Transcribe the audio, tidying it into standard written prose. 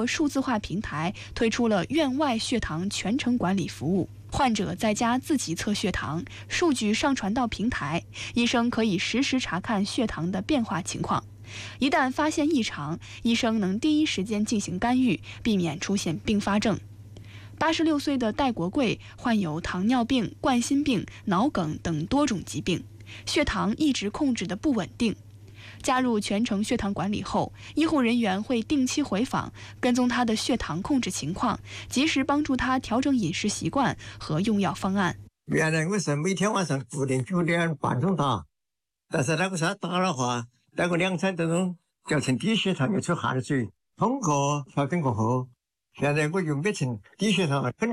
过数字化平台推出了院外血糖全程管理服务。患者在家自己测血糖，数据上传到平台，医生可以实时查看血糖的变化情况。一旦发现异常，医生能第一时间进行干预，避免出现并发症。86岁的戴国贵患有糖尿病、冠心病、脑梗等多种疾病，血糖一直控制的不稳定。加入全程血糖管理后，医护人员会定期回访，跟踪他的血糖控制情况，及时帮助他调整饮食习惯和用药方案。 原来我是每天晚上固定9点半钟打，但是那个啥打的话，那个2、3分钟就成低血糖，又出汗水。通过调整过后，现在我就没成低血糖了。